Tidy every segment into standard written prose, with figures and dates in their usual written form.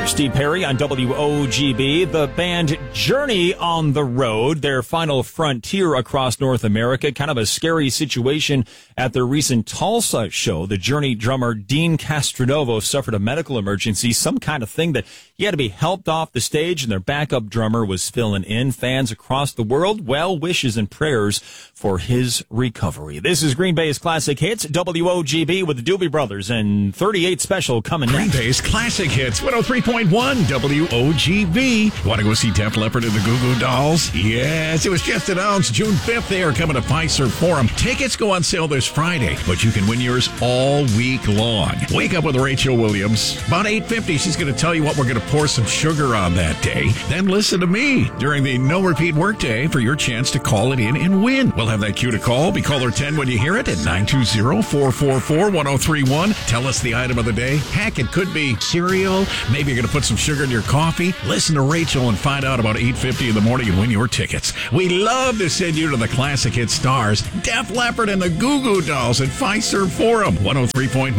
Steve Perry on WOGB. The band Journey on the road, their final frontier across North America. Kind of a scary situation at their recent Tulsa show. The Journey drummer Dean Castronovo suffered a medical emergency, some kind of thing that he had to be helped off the stage, and their backup drummer was filling in. Fans across the world, well wishes and prayers for his recovery. This is Green Bay's Classic Hits, WOGB with the Doobie Brothers and 38 Special coming next. Green Bay's Classic Hits, 103.1 WOGB. Want to go see Def Leppard and the Goo Goo Dolls? Yes, it was just announced June 5th. They are coming to Fiserv Forum. Tickets go on sale this Friday, but you can win yours all week long. Wake up with Rachel Williams. About 8:50, she's going to tell you what we're going to pour some sugar on that day. Then listen to me during the no repeat workday for your chance to call it in and win. We'll have that cue to call. Be caller 10 when you hear it at 920-444-1031. Tell us the item of the day. Heck, it could be cereal. Maybe you're going to put some sugar in your coffee. Listen to Rachel and find out about 8:50 in the morning and win your tickets. We love to send you to the Classic Hit stars, Def Leppard and the Goo Goo Dolls at Fiserv Forum, 103.1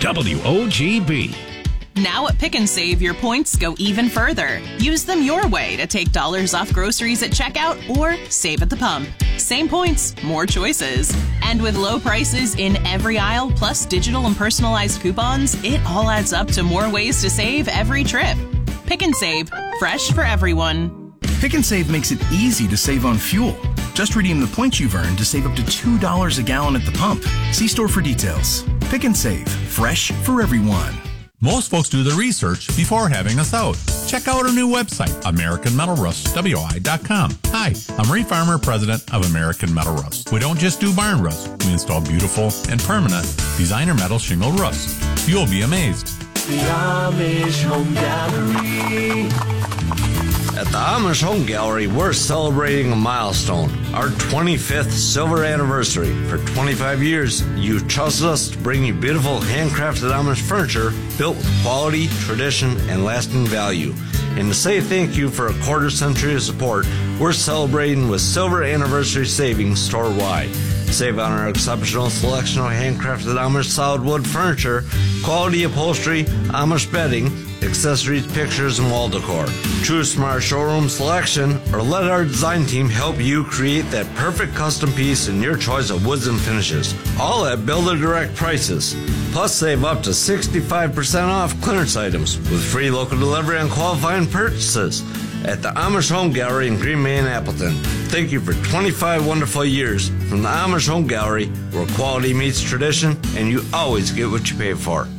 WOGB. Now at Pick and Save, your points go even further. Use them your way to take dollars off groceries at checkout or save at the pump. Same points, more choices. And with low prices in every aisle, plus digital and personalized coupons, it all adds up to more ways to save every trip. Pick and Save, fresh for everyone. Pick and Save makes it easy to save on fuel. Just redeem the points you've earned to save up to $2 a gallon at the pump. See store for details. Pick and Save, fresh for everyone. Most folks do their research before having us out. Check out our new website, AmericanMetalRustWI.com. Hi, I'm Ray Farmer, president of American Metal Rust. We don't just do barn rust. We install beautiful and permanent designer metal shingle rust. You'll be amazed. The Amish Home Gallery. At the Amish Home Gallery, we're celebrating a milestone, our 25th silver anniversary. For 25 years, you've trusted us to bring you beautiful handcrafted Amish furniture built with quality, tradition, and lasting value. And to say thank you for a quarter century of support, we're celebrating with silver anniversary savings store-wide. Save on our exceptional selection of handcrafted Amish solid wood furniture, quality upholstery, Amish bedding, accessories, pictures, and wall decor. Choose from our showroom selection or let our design team help you create that perfect custom piece in your choice of woods and finishes. All at Builder Direct prices. Plus, save up to 65% off clearance items with free local delivery on qualifying purchases at the Amish Home Gallery in Green Bay and Appleton. Thank you for 25 wonderful years from the Amish Home Gallery, where quality meets tradition and you always get what you pay for.